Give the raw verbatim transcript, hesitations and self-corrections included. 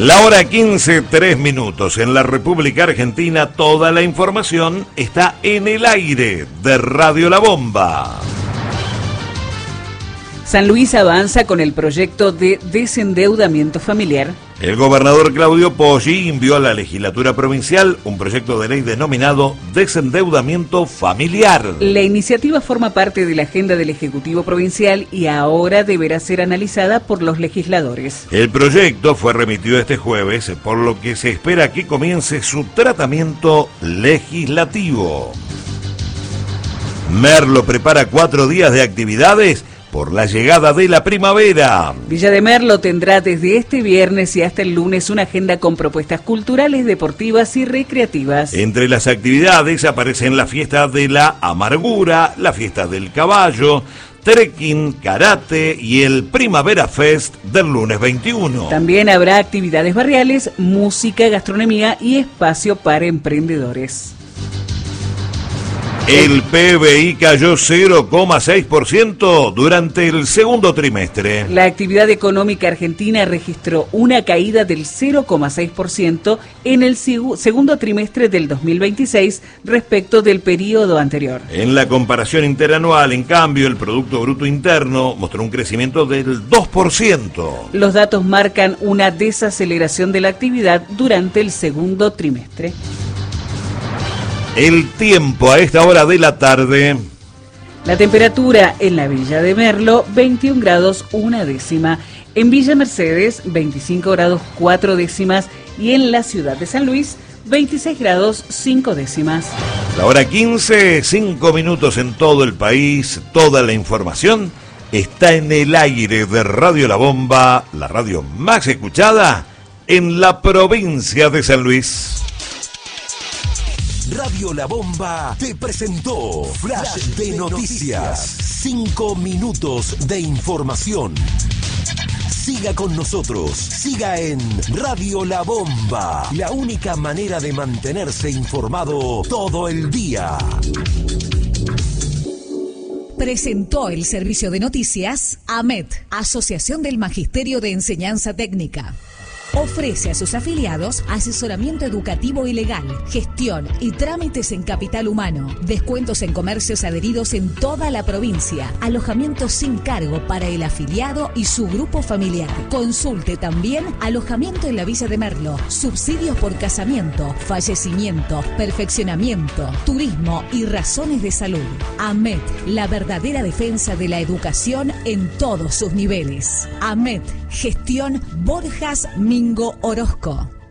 La hora quince, tres minutos. En la República Argentina, toda la información está en el aire de Radio La Bomba. San Luis avanza con el proyecto de desendeudamiento familiar. El gobernador Claudio Poggi envió a la legislatura provincial un proyecto de ley denominado desendeudamiento familiar. La iniciativa forma parte de la agenda del Ejecutivo Provincial y ahora deberá ser analizada por los legisladores. El proyecto fue remitido este jueves, por lo que se espera que comience su tratamiento legislativo. Merlo prepara cuatro días de actividades por la llegada de la primavera. Villa de Merlo tendrá desde este viernes y hasta el lunes una agenda con propuestas culturales, deportivas y recreativas. Entre las actividades aparecen la fiesta de la amargura, la fiesta del caballo, trekking, karate y el Primavera Fest del lunes veintiuno. También habrá actividades barriales, música, gastronomía y espacio para emprendedores. El P B I cayó cero coma seis por ciento durante el segundo trimestre. La actividad económica argentina registró una caída del cero coma seis por ciento en el segundo trimestre del dos mil veintiséis respecto del periodo anterior. En la comparación interanual, en cambio, el Producto Bruto Interno mostró un crecimiento del dos por ciento. Los datos marcan una desaceleración de la actividad durante el segundo trimestre. El tiempo a esta hora de la tarde. La temperatura en la Villa de Merlo, veintiún grados una décima. En Villa Mercedes, veinticinco grados cuatro décimas. Y en la ciudad de San Luis, veintiséis grados cinco décimas. La hora quince, cinco minutos en todo el país. Toda la información está en el aire de Radio La Bomba, la radio más escuchada en la provincia de San Luis. Radio La Bomba te presentó Flash de Noticias. Cinco minutos de información. Siga con nosotros. Siga en Radio La Bomba. La única manera de mantenerse informado todo el día. Presentó el servicio de noticias AMET, Asociación del Magisterio de Enseñanza Técnica. Ofrece a sus afiliados asesoramiento educativo y legal, gestión y trámites en capital humano, descuentos en comercios adheridos en toda la provincia, alojamiento sin cargo para el afiliado y su grupo familiar. Consulte también alojamiento en la Villa de Merlo, subsidios por casamiento, fallecimiento, perfeccionamiento, turismo y razones de salud. AMET, la verdadera defensa de la educación en todos sus niveles. AMET, gestión Borjas Mingo Orozco.